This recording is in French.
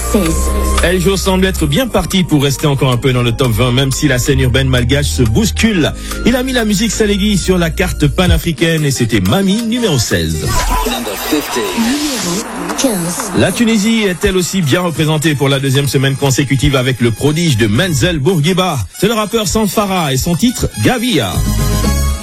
16. Eljo semble être bien parti pour rester encore un peu dans le top 20, même si la scène urbaine malgache se bouscule. Il a mis la musique Salégui sur la carte panafricaine et c'était Mami numéro 16. Numéro 15. La Tunisie est elle aussi bien représentée pour la deuxième semaine consécutive avec le prodige de Menzel Bourguiba. C'est le rappeur Sanfara et son titre Gavia.